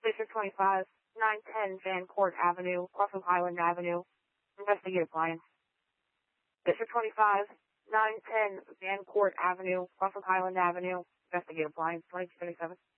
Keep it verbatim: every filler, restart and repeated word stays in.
District twenty-five, nine ten Van Court Avenue, off of Highland Avenue. Investigate appliance. District twenty-five, nine ten Van Court Avenue, off of Highland Avenue. Investigate appliance, twenty-two seventy-seven.